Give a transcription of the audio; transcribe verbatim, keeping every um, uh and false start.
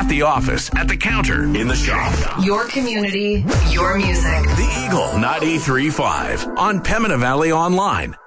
at the office, at the counter, in the shop. Your community, your music. The Eagle ninety-three point five on Pembina Valley Online